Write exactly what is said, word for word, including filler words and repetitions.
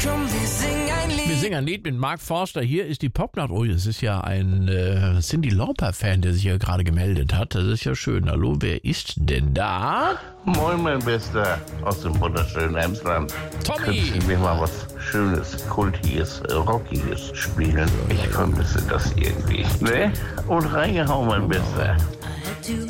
Komm, wir singen ein Lied. Wir singen ein Lied mit Mark Forster. Hier ist die Popnacht. Oh, es ist ja ein äh, Cyndi Lauper-Fan, der sich hier gerade gemeldet hat. Das ist ja schön. Hallo, wer ist denn da? Moin, mein Bester aus dem wunderschönen Emsland. Tommy! Könntest du mir mal was Schönes, Kultiges, Rockiges spielen? Ich vermisse das irgendwie. Ne? Und reingehauen, mein Bester.